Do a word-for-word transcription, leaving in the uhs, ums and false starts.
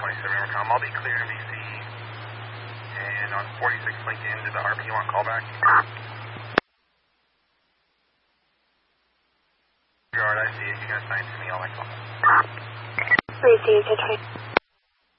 twenty-seven Intercom. I'll be clear to B C. And on forty-six Lincoln, did the R P want callback? Guard, I see it. You can assign to me. I'll like call. Received,